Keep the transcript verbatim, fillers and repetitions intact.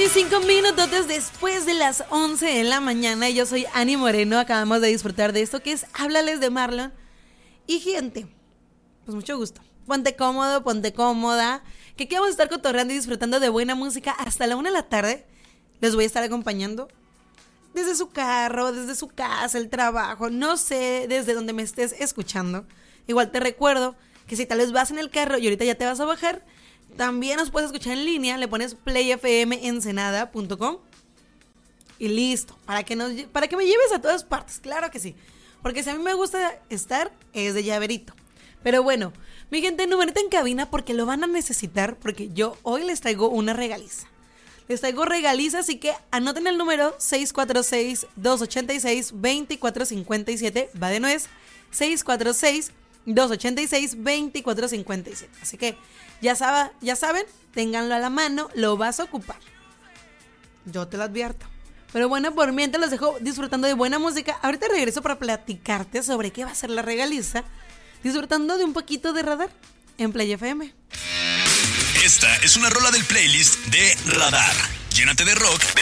veinticinco minutos después de las once de la mañana. Yo soy Ani Moreno. Acabamos de disfrutar de esto que es Háblales de Marlon. Y gente, pues mucho gusto. Ponte cómodo, ponte cómoda, que aquí vamos a estar cotorreando y disfrutando de buena música hasta la una de la tarde. Les voy a estar acompañando desde su carro, desde su casa, el trabajo, no sé, desde donde me estés escuchando. Igual te recuerdo que si tal vez vas en el carro y ahorita ya te vas a bajar, también nos puedes escuchar en línea. Le pones play f m ensenada punto com y listo, para que, nos, para que me lleves a todas partes, claro que sí. Porque si a mí me gusta estar, es de llaverito. Pero bueno, mi gente, numerito en cabina porque lo van a necesitar, porque yo hoy les traigo una regaliza. Les traigo regaliza, así que anoten el número seis cuatro seis, dos ocho seis, dos cuatro cinco siete. Va de nuez, seis cuatro seis, dos ocho seis, dos cuatro cinco siete. Así que ya, sabe, ya saben, ténganlo a la mano, lo vas a ocupar. Yo te lo advierto. Pero bueno, por mientras los dejo disfrutando de buena música. Ahorita regreso para platicarte sobre qué va a ser la regaliza, disfrutando de un poquito de Radar en Play F M. Esta es una rola del playlist de Radar. Llénate de rock